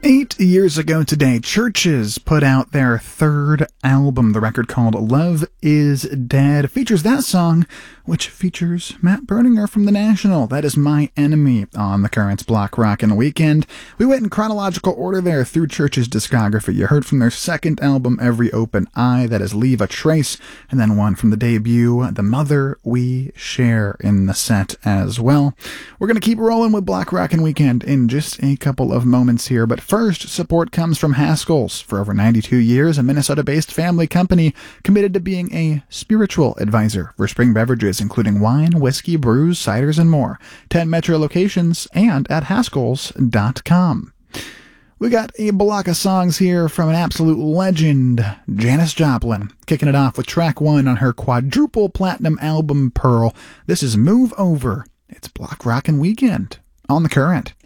8 years ago today, Churches put out their third album. The record called Love Is Dead features that song, which features Matt Berninger from The National. That is My Enemy on the Currents Block Rockin' Weekend. We went in chronological order there through Churches' discography. You heard from their second album, Every Open Eye, that is Leave a Trace, and then one from the debut, The Mother We Share, in the set as well. We're going to keep rolling with Block Rockin' Weekend in just a couple of moments here, but first, support comes from Haskell's. For over 92 years, a Minnesota-based family company committed to being a spiritual advisor for spring beverages, including wine, whiskey, brews, ciders, and more. 10 metro locations and at haskells.com. We got a block of songs here from an absolute legend, Janis Joplin, kicking it off with track 1 on her quadruple platinum album, Pearl. This is Move Over. It's Block Rockin' Weekend on The Current.